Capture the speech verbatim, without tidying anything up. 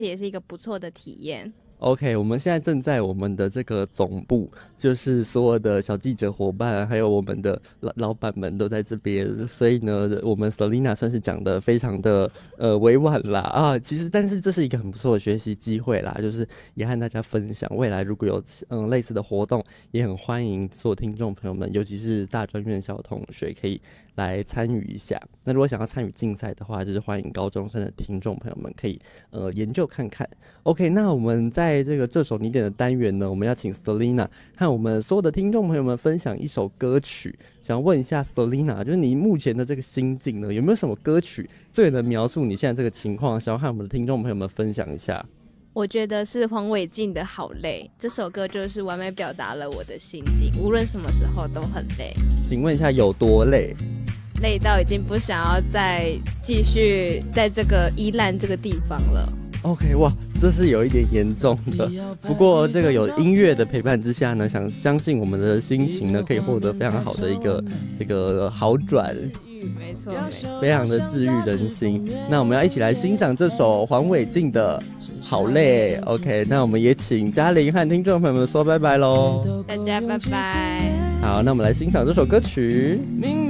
也是一个不错的体验。 OK， 我们现在正在我们的这个总部，就是所有的小记者伙伴，还有我们的老老板们都在这边，所以呢，我们 Selina 算是讲的非常的呃委婉啦啊，其实但是这是一个很不错的学习机会啦，就是也和大家分享，未来如果有嗯类似的活动，也很欢迎所有听众朋友们，尤其是大专院校同学可以来参与一下。那如果想要参与竞赛的话，就是欢迎高中生的听众朋友们可以呃研究看看。OK， 那我们在这个这首你点的单元呢，我们要请 Selina 和我们所有的听众朋友们分享一首歌曲。想问一下 Selina， 就是你目前的这个心境呢，有没有什么歌曲最能描述你现在这个情况？想要和我们的听众朋友们分享一下。 我觉得是黄伟晋的《好累》，这首歌就是完美表达了我的心境，无论什么时候都很累。 请问一下有多累？ 累到已经不想要再继续在这个依赖这个地方了。 OK， 哇，这是有一点严重的。不过这个有音乐的陪伴之下呢，想相信我们的心情呢，可以获得非常好的一个这个好转。 没错，没错， 非常的治愈人心。那我们要一起来欣赏这首黄伟晋的《好累》。OK， 那我们也请嘉玲和听众朋友们说拜拜喽。 大家拜拜。 好，那我们来欣赏这首歌曲。